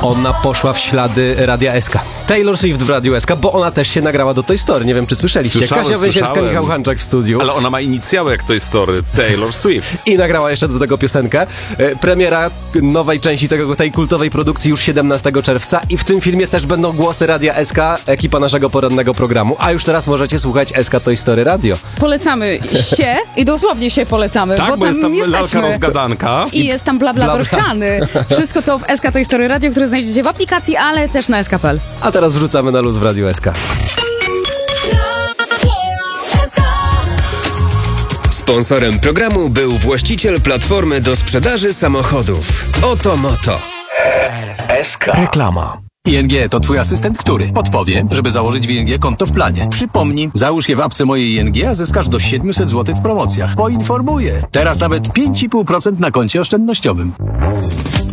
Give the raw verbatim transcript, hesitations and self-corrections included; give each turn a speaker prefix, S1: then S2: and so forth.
S1: Ona poszła w ślady Radia S K. Taylor Swift w Radiu S K, bo ona też się nagrała do Toy Story. Nie wiem, czy słyszeliście.
S2: Słyszałem,
S1: Kasia Węsierska,
S2: słyszałem.
S1: Michał Hanczak w studiu.
S2: Ale ona ma inicjały jak Toy Story. Taylor Swift.
S1: I nagrała jeszcze do tego piosenkę. E, Premiera nowej części tego, tej kultowej produkcji już siedemnastego czerwca i w tym filmie też będą głosy Radia S K, ekipa naszego porannego programu. A już teraz możecie słuchać S K Toy Story Radio.
S3: Polecamy się i dosłownie się polecamy,
S2: Tak,
S3: bo,
S2: bo jest tam
S3: jesteśmy.
S2: lalka rozgadanka.
S3: I jest tam blabla
S1: Bla, bla.
S3: Rany. Wszystko to w S K Toy Story Radio, które znajdziecie w aplikacji, ale też na S K kropka P L.
S1: A teraz wrzucamy na luz w Radiu S K.
S4: Sponsorem programu był właściciel platformy do sprzedaży samochodów Oto Moto.
S5: S K. Reklama.
S6: I N G to twój asystent, który podpowie, żeby założyć w I N G konto w planie. Przypomni, załóż je w apce mojej I N G, a zyskasz do siedemset złotych w promocjach. Poinformuję. Teraz nawet pięć i pół procent na koncie oszczędnościowym.